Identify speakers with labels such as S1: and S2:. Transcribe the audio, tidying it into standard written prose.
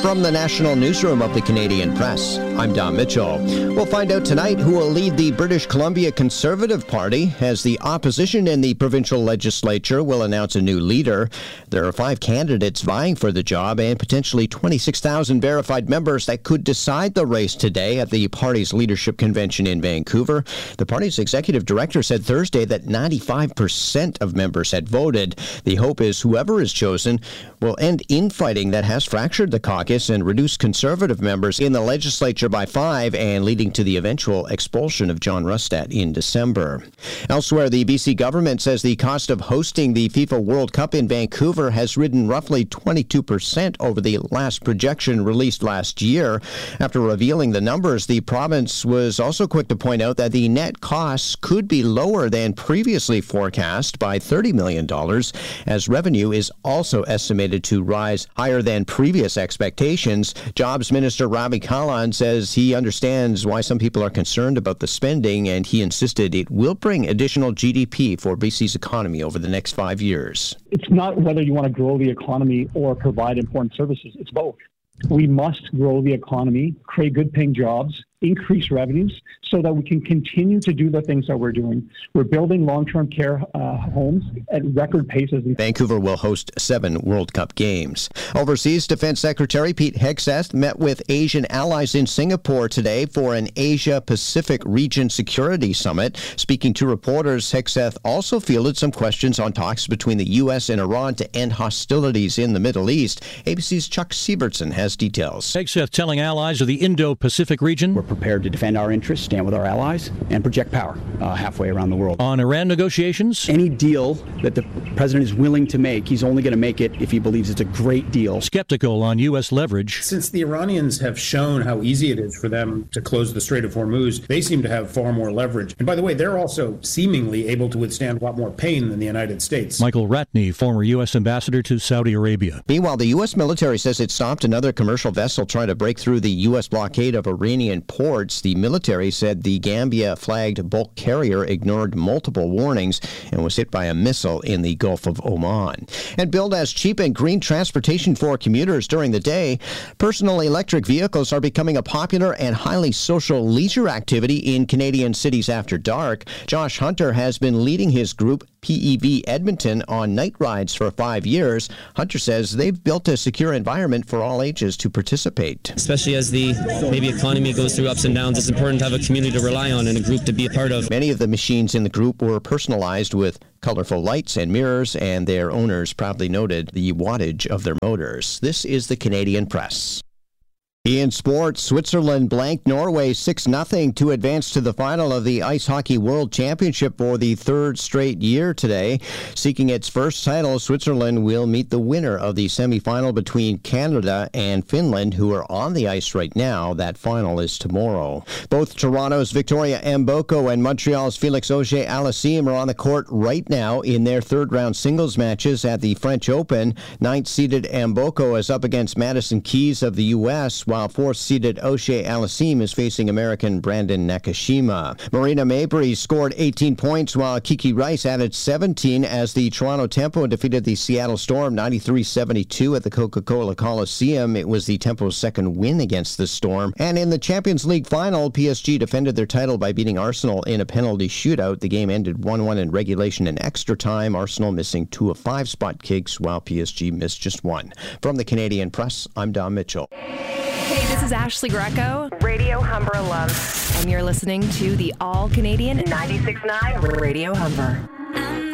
S1: From the National Newsroom of the Canadian Press, I'm Don Mitchell. We'll find out tonight who will lead the British Columbia Conservative Party as the opposition in the provincial legislature will announce a new leader. There are 5 candidates vying for the job and potentially 26,000 verified members that could decide the race today at the party's leadership convention in Vancouver. The party's executive director said Thursday that 95% of members had voted. The hope is whoever is chosen will end infighting that has fractured the caucus and reduce Conservative members in the legislature by 5 and leading to the eventual expulsion of John Rustad in December. Elsewhere, the BC government says the cost of hosting the FIFA World Cup in Vancouver has risen roughly 22% over the last projection released last year. After revealing the numbers, the province was also quick to point out that the net costs could be lower than previously forecast by $30 million, as revenue is also estimated to rise higher than previous expectations. Jobs Minister Ravi Kahlon says he understands why some people are concerned about the spending, and he insisted it will bring additional GDP for BC's economy over the next 5 years.
S2: It's not whether you want to grow the economy or provide important services. It's both. We must grow the economy, create good-paying jobs, increase revenues so that we can continue to do the things that we're doing. We're building long-term care homes at record paces.
S1: Vancouver will host 7 World Cup games. Overseas, Defense Secretary Pete Hegseth met with Asian allies in Singapore today for an Asia-Pacific Region Security Summit. Speaking to reporters, Hegseth also fielded some questions on talks between the U.S. and Iran to end hostilities in the Middle East. ABC's Chuck Sievertson has details.
S3: Hegseth telling allies of the Indo-Pacific region,
S4: we're prepared to defend our interests, stand with our allies, and project power halfway around the world.
S3: On Iran negotiations,
S4: any deal that the president is willing to make, he's only going to make it if he believes it's a great deal.
S3: Skeptical on U.S. leverage.
S5: Since the Iranians have shown how easy it is for them to close the Strait of Hormuz, they seem to have far more leverage. And by the way, they're also seemingly able to withstand a lot more pain than the United States.
S3: Michael Ratney, former U.S. ambassador to Saudi Arabia.
S1: Meanwhile, the U.S. military says it stopped another commercial vessel trying to break through the U.S. blockade of Iranian ports. The military said the Gambia-flagged bulk carrier ignored multiple warnings and was hit by a missile in the Gulf of Oman. And billed as cheap and green transportation for commuters during the day, personal electric vehicles are becoming a popular and highly social leisure activity in Canadian cities after dark. Josh Hunter has been leading his group, PEV Edmonton, on night rides for 5 years. Hunter says they've built a secure environment for all ages to participate.
S6: Especially as the economy goes through ups and downs, it's important to have a community to rely on and a group to be a part of.
S1: Many of the machines in the group were personalized with colorful lights and mirrors, and their owners proudly noted the wattage of their motors. This is the Canadian Press. In sports, Switzerland blanked Norway 6-0 to advance to the final of the Ice Hockey World Championship for the 3rd straight year today. Seeking its first title, Switzerland will meet the winner of the semifinal between Canada and Finland, who are on the ice right now. That final is tomorrow. Both Toronto's Victoria Mboko and Montreal's Felix Auger-Aliassime are on the court right now in their third-round singles matches at the French Open. 9th-seeded Mboko is up against Madison Keys of the U.S., while 4th-seeded Auger-Aliassime is facing American Brandon Nakashima. Marina Mabrey scored 18 points, while Kiki Rice added 17 as the Toronto Tempo defeated the Seattle Storm 93-72 at the Coca-Cola Coliseum. It was the Tempo's second win against the Storm. And in the Champions League final, PSG defended their title by beating Arsenal in a penalty shootout. The game ended 1-1 in regulation and extra time, Arsenal missing 2 of 5 spot kicks, while PSG missed just 1. From the Canadian Press, I'm Don Mitchell.
S7: Hey, this is Ashley Greco, Radio Humber alum, and you're listening to the All-Canadian 96.9 Radio Humber.